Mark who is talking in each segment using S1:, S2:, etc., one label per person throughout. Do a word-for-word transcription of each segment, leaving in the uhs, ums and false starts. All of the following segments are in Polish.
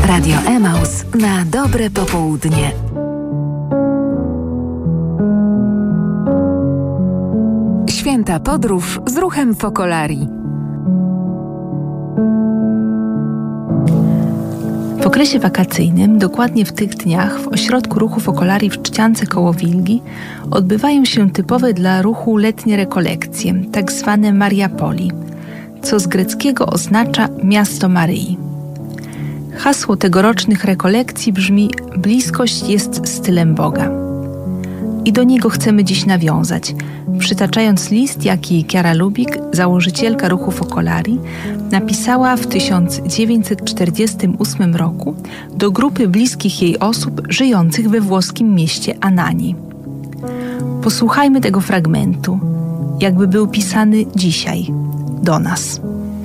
S1: Radio Emaus na dobre popołudnie. Święta podróż z ruchem Focolarii.
S2: W okresie wakacyjnym, dokładnie w tych dniach, w ośrodku ruchu Focolarii w Trzciance koło Wilgi odbywają się typowe dla ruchu letnie rekolekcje, tak zwane Mariapoli, co z greckiego oznacza miasto Maryi. Hasło tegorocznych rekolekcji brzmi: bliskość jest stylem Boga. I do niego chcemy dziś nawiązać, przytaczając list, jaki Chiara Lubik, założycielka ruchu Focolarii, napisała w tysiąc dziewięćset czterdziestym ósmym roku do grupy bliskich jej osób żyjących we włoskim mieście Anani. Posłuchajmy tego fragmentu, jakby był pisany dzisiaj do nas.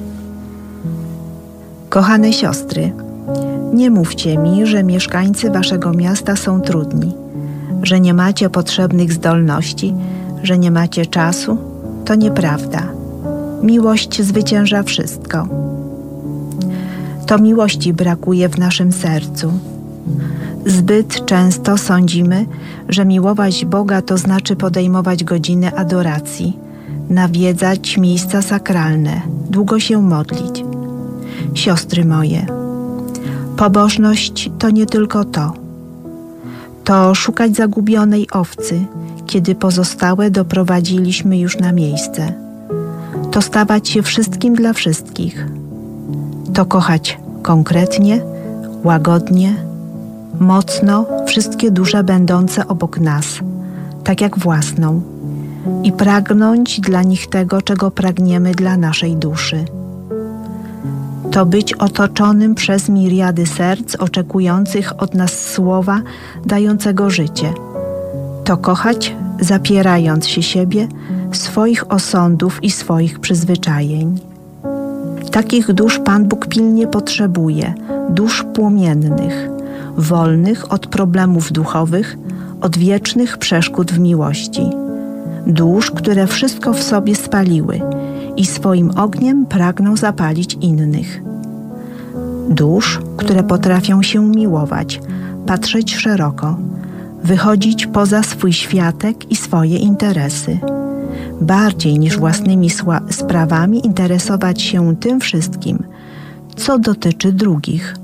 S3: Kochane siostry, nie mówcie mi, że mieszkańcy waszego miasta są trudni, że nie macie potrzebnych zdolności, że nie macie czasu. To nieprawda. Miłość zwycięża wszystko. To miłości brakuje w naszym sercu. Zbyt często sądzimy, że miłować Boga to znaczy podejmować godziny adoracji, nawiedzać miejsca sakralne, długo się modlić. Siostry moje, pobożność to nie tylko to. To szukać zagubionej owcy, kiedy pozostałe doprowadziliśmy już na miejsce. To stawać się wszystkim dla wszystkich. To kochać konkretnie, łagodnie, mocno wszystkie dusze będące obok nas, tak jak własną, i pragnąć dla nich tego, czego pragniemy dla naszej duszy. To być otoczonym przez miriady serc oczekujących od nas słowa dającego życie. To kochać, zapierając się siebie, swoich osądów i swoich przyzwyczajeń. Takich dusz Pan Bóg pilnie potrzebuje, dusz płomiennych, wolnych od problemów duchowych, od wiecznych przeszkód w miłości. Dusz, które wszystko w sobie spaliły i swoim ogniem pragną zapalić innych. Dusz, które potrafią się miłować, patrzeć szeroko, wychodzić poza swój światek i swoje interesy. Bardziej niż własnymi sła- sprawami interesować się tym wszystkim, co dotyczy drugich.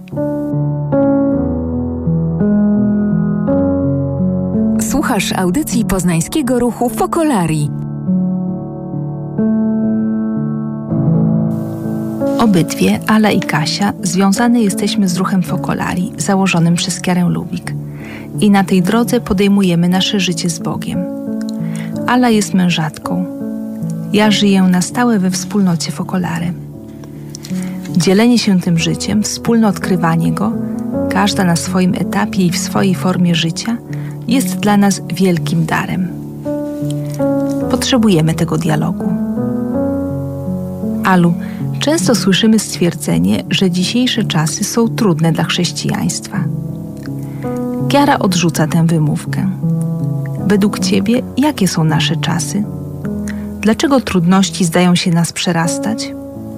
S1: Słuchasz audycji poznańskiego ruchu Focolarii.
S2: Obydwie, Ala i Kasia, związane jesteśmy z ruchem Focolarii, założonym przez Chiarę Lubik. I na tej drodze podejmujemy nasze życie z Bogiem. Ala jest mężatką. Ja żyję na stałe we wspólnocie Focolare. Dzielenie się tym życiem, wspólne odkrywanie go, każda na swoim etapie i w swojej formie życia, jest dla nas wielkim darem. Potrzebujemy tego dialogu. Alu, często słyszymy stwierdzenie, że dzisiejsze czasy są trudne dla chrześcijaństwa. Chiara odrzuca tę wymówkę. Według Ciebie, jakie są nasze czasy? Dlaczego trudności zdają się nas przerastać?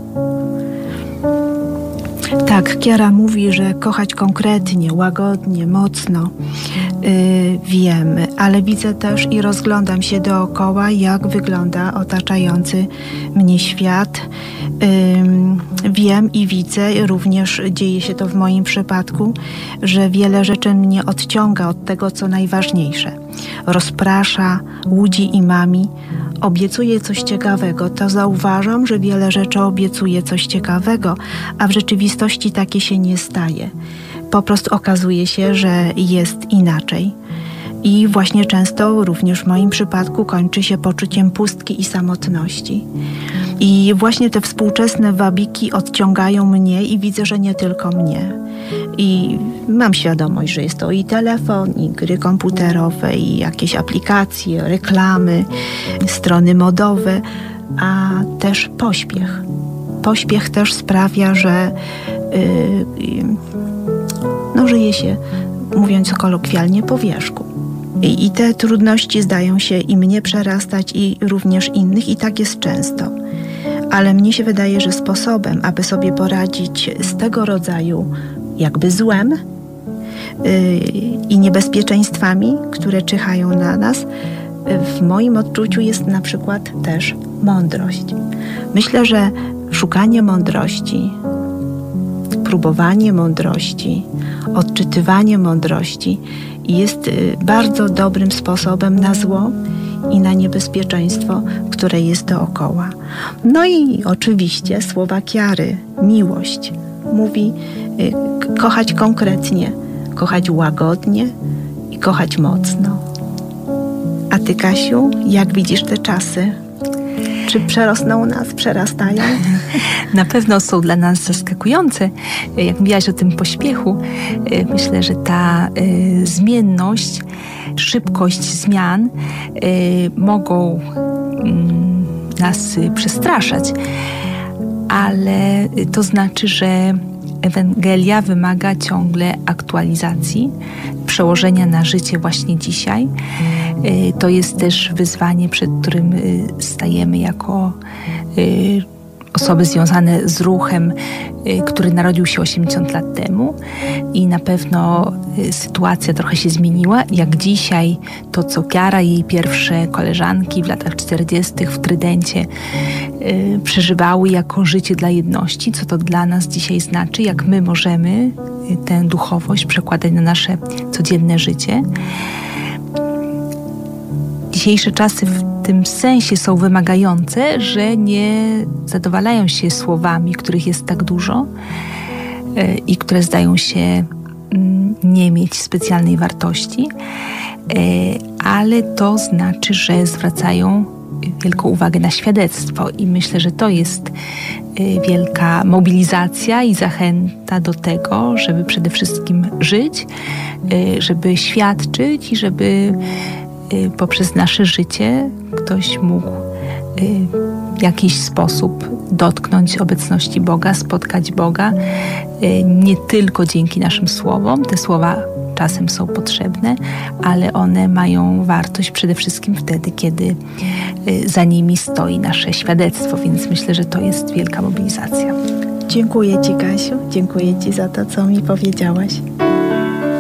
S3: Tak, Chiara mówi, że kochać konkretnie, łagodnie, mocno, yy, wiemy, ale widzę też i rozglądam się dookoła, jak wygląda otaczający mnie świat. Yy, wiem i widzę, również dzieje się to w moim przypadku, że wiele rzeczy mnie odciąga od tego, co najważniejsze. Rozprasza, łudzi i mami. Obiecuje coś ciekawego, to zauważam, że wiele rzeczy obiecuje coś ciekawego, a w rzeczywistości takie się nie staje. Po prostu okazuje się, że jest inaczej. I właśnie często, również w moim przypadku, kończy się poczuciem pustki i samotności. I właśnie te współczesne wabiki odciągają mnie i widzę, że nie tylko mnie. I mam świadomość, że jest to i telefon, i gry komputerowe, i jakieś aplikacje, reklamy, strony modowe, a też pośpiech. Pośpiech też sprawia, że yy, no, żyje się, mówiąc kolokwialnie, po wierzchu. I, I te trudności zdają się i mnie przerastać, i również innych, i tak jest często. Ale mnie się wydaje, że sposobem, aby sobie poradzić z tego rodzaju jakby złem i niebezpieczeństwami, które czyhają na nas, w moim odczuciu jest na przykład też mądrość. Myślę, że szukanie mądrości, próbowanie mądrości, odczytywanie mądrości jest bardzo dobrym sposobem na zło i na niebezpieczeństwo, które jest dookoła. No i oczywiście słowa Kiary, miłość. Mówi kochać konkretnie, kochać łagodnie i kochać mocno. A ty, Kasiu, jak widzisz te czasy? Czy przerosną nas, przerastają?
S2: Na pewno są dla nas zaskakujące. Jak mówiłaś o tym pośpiechu, myślę, że ta y, zmienność, szybkość zmian y, mogą y, nas przestraszać, ale to znaczy, że Ewangelia wymaga ciągle aktualizacji, przełożenia na życie właśnie dzisiaj. To jest też wyzwanie, przed którym stajemy jako osoby związane z ruchem, który narodził się osiemdziesiąt lat temu i na pewno sytuacja trochę się zmieniła. Jak dzisiaj to, co Kiara i jej pierwsze koleżanki w latach czterdziestych w Trydencie przeżywały jako życie dla jedności, co to dla nas dzisiaj znaczy, jak my możemy tę duchowość przekładać na nasze codzienne życie. Dzisiejsze czasy w tym sensie są wymagające, że nie zadowalają się słowami, których jest tak dużo i które zdają się nie mieć specjalnej wartości, ale to znaczy, że zwracają wielką uwagę na świadectwo i myślę, że to jest wielka mobilizacja i zachęta do tego, żeby przede wszystkim żyć, żeby świadczyć i żeby poprzez nasze życie ktoś mógł w jakiś sposób dotknąć obecności Boga, spotkać Boga, nie tylko dzięki naszym słowom. Te słowa czasem są potrzebne, ale one mają wartość przede wszystkim wtedy, kiedy za nimi stoi nasze świadectwo, więc myślę, że to jest wielka mobilizacja.
S3: Dziękuję Ci, Kasiu, dziękuję Ci za to, co mi powiedziałaś.